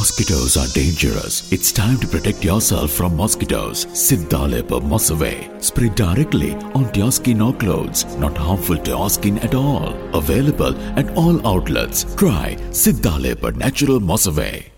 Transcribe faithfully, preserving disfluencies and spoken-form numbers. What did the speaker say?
Mosquitoes are dangerous. It's time to protect yourself from mosquitoes. Siddha Leper Moss Away. Spray directly onto your skin or clothes. Not harmful to your skin at all. Available at all outlets. Try Siddha Leper Natural Moss Away.